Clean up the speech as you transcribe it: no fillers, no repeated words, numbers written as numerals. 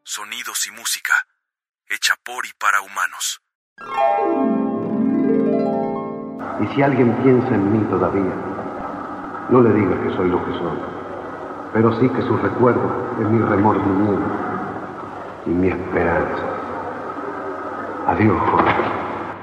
sonidos y música, hecha por y para humanos. Y si alguien piensa en mí todavía, no le diga que soy lo que soy, pero sí que su recuerdo es mi remordimiento y mi esperanza. Adiós, Jorge.